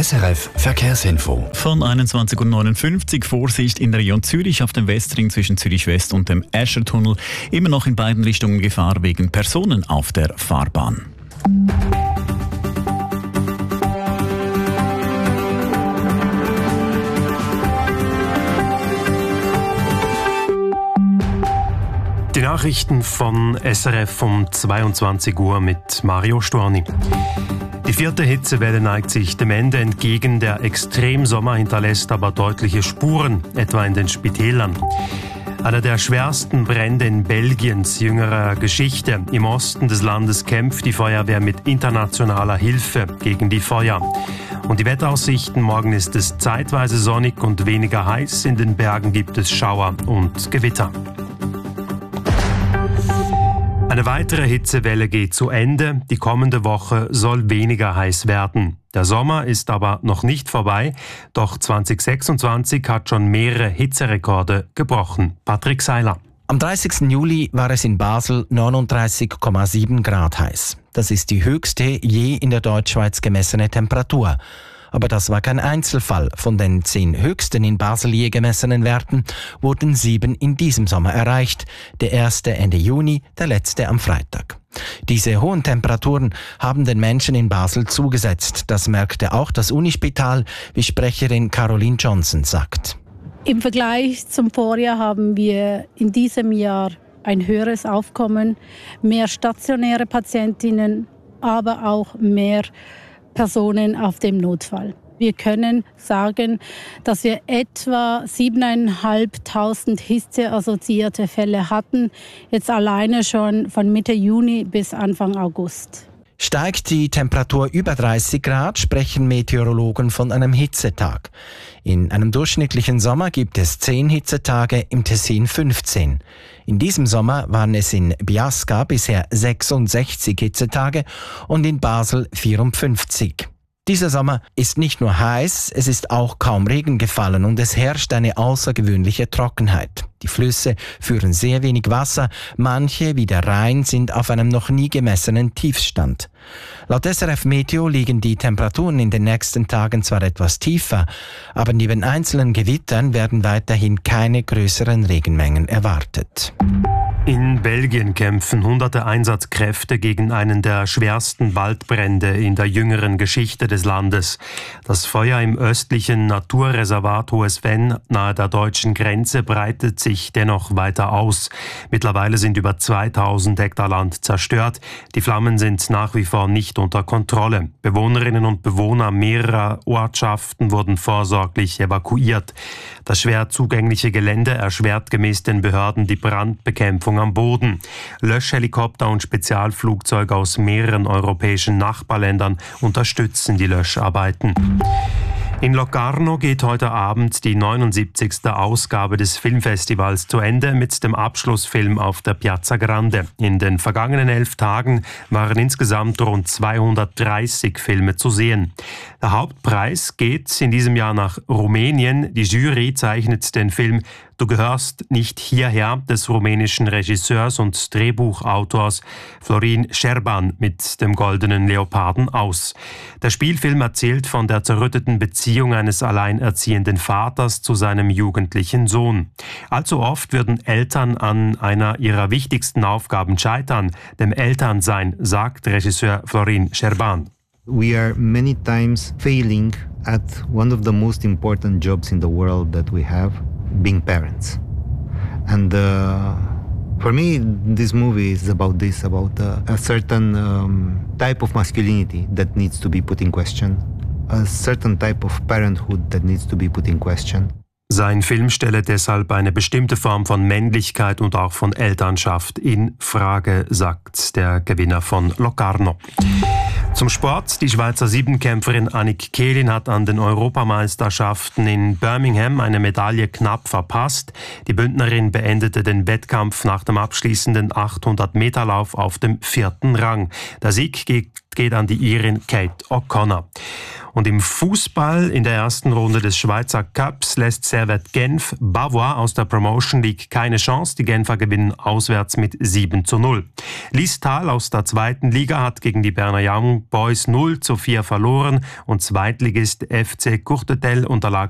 SRF Verkehrsinfo. Von 21.59 Uhr Vorsicht in der Region Zürich auf dem Westring zwischen Zürich West und dem Eschertunnel. Immer noch in beiden Richtungen Gefahr wegen Personen auf der Fahrbahn. Die Nachrichten von SRF um 22 Uhr mit Mario Storni. Die 4. Hitzewelle neigt sich dem Ende entgegen. Der Extremsommer hinterlässt aber deutliche Spuren, etwa in den Spitälern. Einer der schwersten Brände in Belgiens jüngerer Geschichte. Im Osten des Landes kämpft die Feuerwehr mit internationaler Hilfe gegen die Feuer. Und die Wetteraussichten: Morgen ist es zeitweise sonnig und weniger heiß. In den Bergen gibt es Schauer und Gewitter. Eine weitere Hitzewelle geht zu Ende. Die kommende Woche soll weniger heiß werden. Der Sommer ist aber noch nicht vorbei. Doch 2026 hat schon mehrere Hitzerekorde gebrochen. Patrick Seiler. Am 30. Juli war es in Basel 39,7 Grad heiß. Das ist die höchste je in der Deutschschweiz gemessene Temperatur. Aber das war kein Einzelfall. Von den 10 höchsten in Basel je gemessenen Werten wurden 7 in diesem Sommer erreicht. Der erste Ende Juni, der letzte am Freitag. Diese hohen Temperaturen haben den Menschen in Basel zugesetzt. Das merkte auch das Unispital, wie Sprecherin Caroline Johnson sagt. Im Vergleich zum Vorjahr haben wir in diesem Jahr ein höheres Aufkommen, mehr stationäre Patientinnen, aber auch mehr Personen auf dem Notfall. Wir können sagen, dass wir etwa 7.500 hitzeassoziierte Fälle hatten, jetzt alleine schon von Mitte Juni bis Anfang August. Steigt die Temperatur über 30 Grad, sprechen Meteorologen von einem Hitzetag. In einem durchschnittlichen Sommer gibt es 10 Hitzetage, im Tessin 15. In diesem Sommer waren es in Biasca bisher 66 Hitzetage und in Basel 54. Dieser Sommer ist nicht nur heiß, es ist auch kaum Regen gefallen und es herrscht eine außergewöhnliche Trockenheit. Die Flüsse führen sehr wenig Wasser, manche wie der Rhein sind auf einem noch nie gemessenen Tiefstand. Laut SRF Meteo liegen die Temperaturen in den nächsten Tagen zwar etwas tiefer, aber neben einzelnen Gewittern werden weiterhin keine größeren Regenmengen erwartet. In Belgien kämpfen hunderte Einsatzkräfte gegen einen der schwersten Waldbrände in der jüngeren Geschichte des Landes. Das Feuer im östlichen Naturreservat Hohes Venn nahe der deutschen Grenze breitet sich dennoch weiter aus. Mittlerweile sind über 2000 Hektar Land zerstört. Die Flammen sind nach wie vor nicht unter Kontrolle. Bewohnerinnen und Bewohner mehrerer Ortschaften wurden vorsorglich evakuiert. Das schwer zugängliche Gelände erschwert gemäß den Behörden die Brandbekämpfung am Boden. Löschhelikopter und Spezialflugzeuge aus mehreren europäischen Nachbarländern unterstützen die Löscharbeiten. In Locarno geht heute Abend die 79. Ausgabe des Filmfestivals zu Ende mit dem Abschlussfilm auf der Piazza Grande. In den vergangenen 11 Tagen waren insgesamt rund 230 Filme zu sehen. Der Hauptpreis geht in diesem Jahr nach Rumänien. Die Jury zeichnet den Film Du gehörst nicht hierher des rumänischen Regisseurs und Drehbuchautors Florin Șerban mit dem Goldenen Leoparden aus. Der Spielfilm erzählt von der zerrütteten Beziehung eines alleinerziehenden Vaters zu seinem jugendlichen Sohn. Allzu oft würden Eltern an einer ihrer wichtigsten Aufgaben scheitern, dem Elternsein, sagt Regisseur Florin Șerban. We are many times failing at one of the most important jobs in the world that we have, being parents. And for me, this movie is about this, about a certain type of masculinity that needs to be put in question, a certain type of parenthood that needs to be put in question. Sein Film stelle deshalb eine bestimmte Form von Männlichkeit und auch von Elternschaft in Frage, sagt der Gewinner von Locarno. Zum Sport. Die Schweizer Siebenkämpferin Annick Kehlin hat an den Europameisterschaften in Birmingham eine Medaille knapp verpasst. Die Bündnerin beendete den Wettkampf nach dem abschließenden 800-Meter-Lauf auf dem 4. Rang. Der Sieg geht an die Irin Kate O'Connor. Und im Fußball in der ersten Runde des Schweizer Cups lässt Servette Genf Bavois aus der Promotion League keine Chance. Die Genfer gewinnen auswärts mit 7:0. Liestal aus der zweiten Liga hat gegen die Berner Young Boys 0:4 verloren und Zweitligist FC Courtetel unterlag